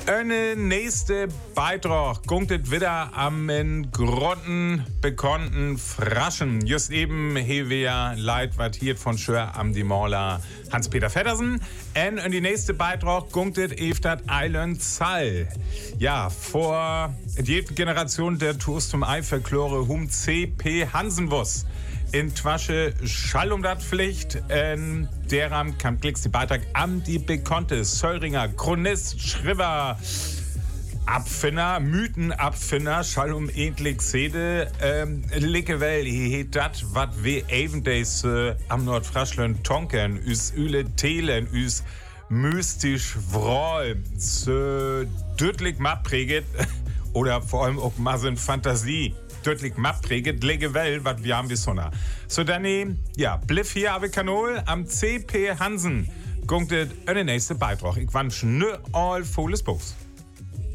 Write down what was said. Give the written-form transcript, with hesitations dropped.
Ein nächster Beitrag kommt wieder am Grotten bekannten Fraschen. Just eben haben wir Leid, was hier von Schör am die Maler Hans-Peter Feddersen. Und in die nächste Beitrag kommt Eftat Island Zall. Ja, vor die Generation der Tours zum Eifelklore hum C.P. Hansenwuss. In Twasche Schallumdat-Pflicht, deram kam klicks die Beitrag am die bekannte Söllringer Chronist, Schriver, Abfinner, Mythenabfinner, Schallum endlich Sede, Lickewell, he dat, wat we evendays am Nordfraschland tonken, üs üle Telen, üs mystisch Wroll, so dütlich mappreget, oder vor allem auch Massen Fantasie. Deutlich mappreget, Legewell, wat wir haben wie Sonne. So dann, ja, bliff hier aber Kanol am C.P. Hansen. Gunktet in den nächsten Beitrag. Ich wünsche ne all volles Bus.